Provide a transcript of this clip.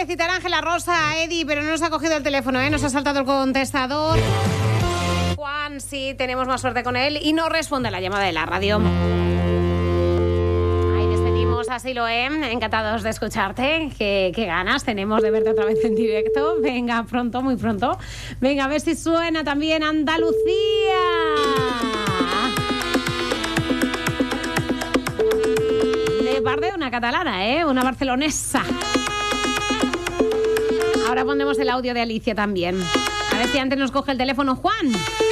felicitar a Ángela Rosa, a Eddie, pero no nos ha cogido el teléfono, nos ha saltado el contestador. Juan, sí, tenemos más suerte con él y no responde a la llamada de la radio. Ahí despedimos a Siloé, encantados de escucharte. Qué ganas tenemos de verte otra vez en directo. Venga, pronto, muy pronto. Venga, a ver si suena también Andalucía. De parte una catalana, una barcelonesa. Ahora pondremos el audio de Alicia también. A ver si antes nos coge el teléfono Juan.